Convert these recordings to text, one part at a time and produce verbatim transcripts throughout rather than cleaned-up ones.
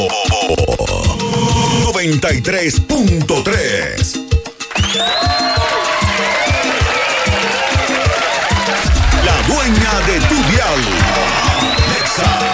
noventa y tres punto tres. La dueña de tu dial. Alexa.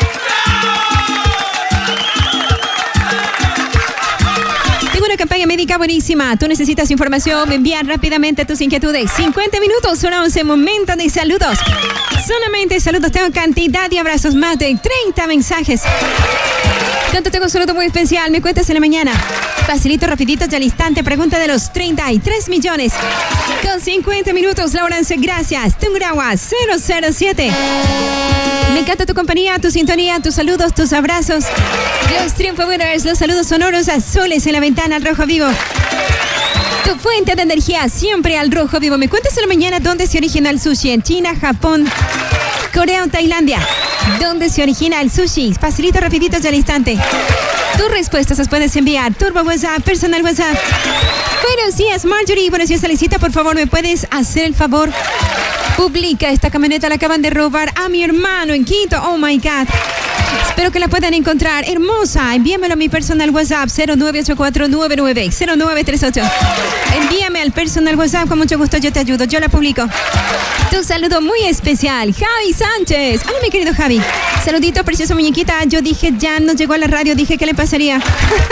Una campaña médica buenísima. Tú necesitas información, enviar rápidamente tus inquietudes. cincuenta minutos, son once momentos de saludos. Solamente saludos, tengo cantidad de abrazos, más de treinta mensajes. Tanto tengo un saludo muy especial, me cuentas en la mañana. Facilito, rapidito, ya al instante, pregunta de los treinta y tres millones. Con cincuenta minutos, Laurence, gracias. Tungurahua, cero cero siete. Me encanta tu compañía, tu sintonía, tus saludos, tus abrazos. Los Triunfo Winners, los saludos sonoros azules en la ventana al rojo vivo. Tu fuente de energía siempre al rojo vivo. Me cuentas en la mañana dónde se origina el sushi, en China, Japón, Corea o Tailandia. ¿Dónde se origina el sushi? Facilito, rapidito, ya al instante. Tus respuestas las puedes enviar. Turbo WhatsApp, personal WhatsApp. Buenos días, Marjorie. Buenos días, Alicita. Por favor, ¿me puedes hacer el favor? Publica esta camioneta, la acaban de robar a mi hermano en Quito. Oh my God. Espero que la puedan encontrar. Hermosa. Envíamelo a mi personal WhatsApp cero nueve ocho cuatro nueve nueve cero nueve tres ocho. Envíame al personal WhatsApp. Con mucho gusto yo te ayudo. Yo la publico. Tu saludo muy especial. Javi Sánchez. Hola, mi querido Javi. Saludito, preciosa muñequita. Yo dije, ya no llegó a la radio. Dije, ¿qué le pasaría?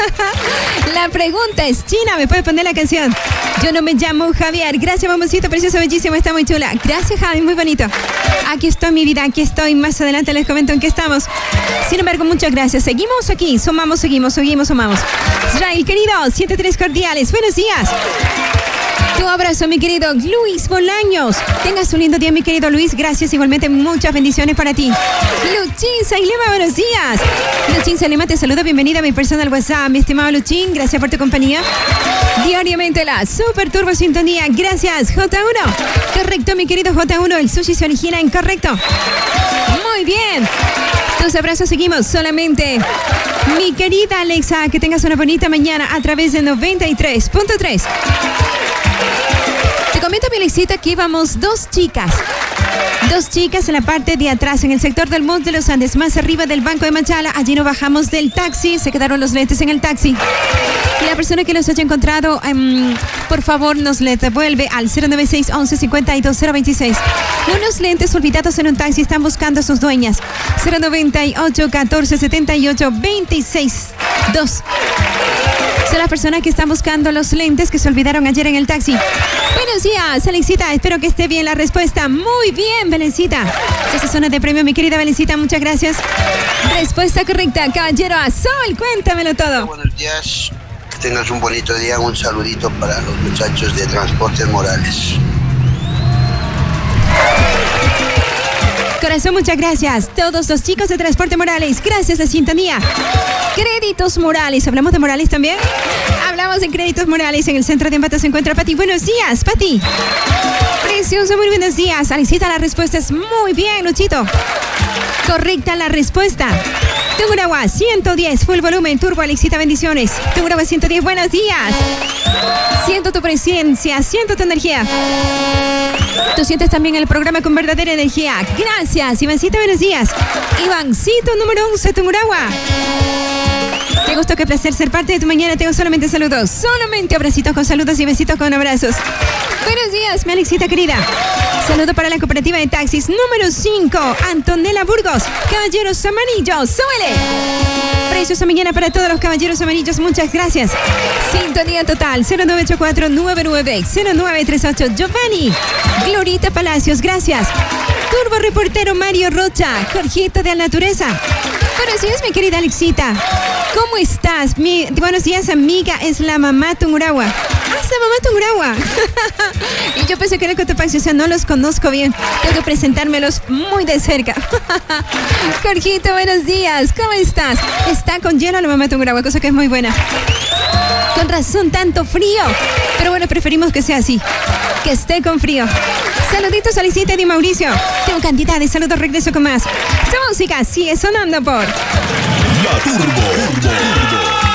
La pregunta es, China, ¿me puede poner la canción? Yo no me llamo Javier. Gracias, mamoncito, precioso, bellísimo. Está muy chula. Gracias, Javi. Muy bonito. Aquí estoy, mi vida. Aquí estoy. Más adelante les comento en qué estamos. Sin embargo, muchas gracias. Seguimos aquí. Sumamos, seguimos, seguimos, sumamos. Israel, querido, siete tres cordiales. Buenos días. Tu abrazo, mi querido Luis Bolaños. Tengas un lindo día, mi querido Luis. Gracias, igualmente, muchas bendiciones para ti. Luchín Sailema, buenos días. Luchín Sailema, te saludo. Bienvenida a mi personal WhatsApp, mi estimado Luchín. Gracias por tu compañía. Diariamente la Super Turbo Sintonía. Gracias, J uno. Correcto, mi querido J uno. El sushi se origina en correcto. Muy bien. Tus abrazos, seguimos solamente. Mi querida Alexa, que tengas una bonita mañana a través de noventa y tres punto tres. Te comento, mi Alexita, que íbamos dos chicas. Dos chicas en la parte de atrás, en el sector del Monte de los Andes, más arriba del Banco de Machala. Allí nos bajamos del taxi, se quedaron los lentes en el taxi. Y la persona que los haya encontrado, um, por favor, nos le devuelve al cero nueve seis once cincuenta y dos cero veintiséis. Unos lentes olvidados en un taxi, están buscando a sus dueñas. cero noventa y ocho catorce setenta y ocho veintiséis dos. Son las personas que están buscando los lentes que se olvidaron ayer en el taxi. Buenos días, Alexita. Espero que esté bien la respuesta. Muy bien, Belencita. Esa zona de premio, mi querida Belencita. Muchas gracias. Respuesta correcta, Caballero Azul. Cuéntamelo todo. Buenos días. Que tengas un bonito día. Un saludito para los muchachos de Transportes Morales. Corazón, muchas gracias. Todos los chicos de Transporte Morales, gracias a la sintonía. Créditos Morales, ¿hablamos de Morales también? Hablamos de Créditos Morales. En el centro de Empate se encuentra Pati. Buenos días, Pati. Precioso, muy buenos días. Alicita, la respuesta es muy bien, Luchito. Correcta la respuesta. Tungurahua ciento diez, full volumen, turbo, Alexita, bendiciones. Tungurahua ciento diez, buenos días. Siento tu presencia, siento tu energía. Tú sientes también el programa con verdadera energía. Gracias, Ivancito, buenos días. Ivancito, número once, Tungurahua. Qué gusto, qué placer ser parte de tu mañana. Tengo solamente saludos, solamente abracitos con saludos y besitos con abrazos. Buenos días, mi Alexita querida. Saludo para la cooperativa de taxis número cinco, Antonella Burgos. Caballeros Amarillos, súbele. Preciosa mañana para todos los caballeros amarillos. Muchas gracias. Sintonía total, cero nueve ocho cuatro nueve nueve cero nueve tres ocho. Giovanni. Glorita Palacios, gracias. Turbo reportero Mario Rocha. Jorgito de Alnatureza. Buenos días, mi querida Alexita. ¿Cómo estás? Mi, buenos días, amiga. Es la mamá Tungurahua. Ah, es la mamá Tungurahua. Y yo pensé que era Cotopaxi, o sea, no los conozco bien. Tengo que presentármelos muy de cerca. Jorgito, buenos días. ¿Cómo estás? Está con hielo la mamá Tungurahua, cosa que es muy buena. Con razón, tanto frío. Pero bueno, preferimos que sea así. Que esté con frío. Saluditos a Alicita y Mauricio. Tengo cantidad de saludos, regreso con más. Esta música sigue sonando por La Turbo. Turbo. Turbo.